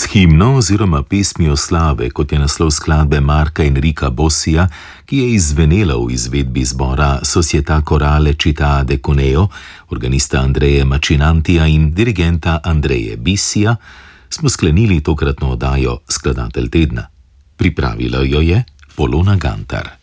himno oziroma pesmijo slave, kot je naslov skladbe Marka Enrica Bossija, ki je izzvenela v izvedbi zbora Società Corale Città de Cuneo, organista Andreje Mačinantija in dirigenta Andreje Bissija, smo sklenili tokratno oddajo Skladatelj tedna. Pripravila jo je Polona Gantar.